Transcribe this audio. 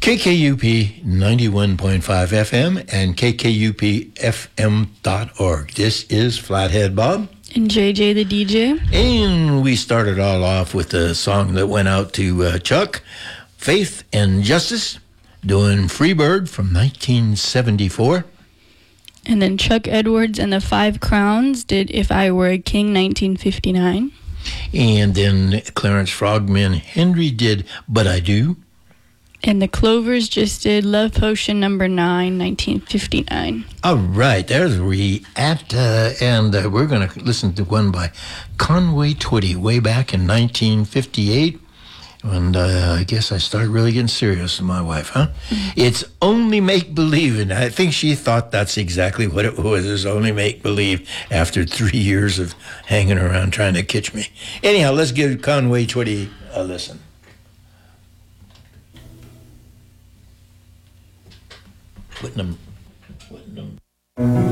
KKUP 91.5 FM and KKUPFM.org. This is Flathead Bob. And JJ the DJ. And we started all off with a song that went out to Chuck, Faith and Justice, doing Freebird from 1974. And then Chuck Edwards and the Five Crowns did If I Were a King, 1959. And then Clarence Frogman Henry did But I Do. And the Clovers just did Love Potion number 9, 1959. All right, there's where we at, and we're going to listen to one by Conway Twitty way back in 1958. And I guess I started really getting serious with my wife, huh? Mm-hmm. It's only make-believe, and I think she thought that's exactly what it was. It was only make-believe after 3 years of hanging around trying to catch me. Anyhow, let's give Conway Twitty a listen. Putting them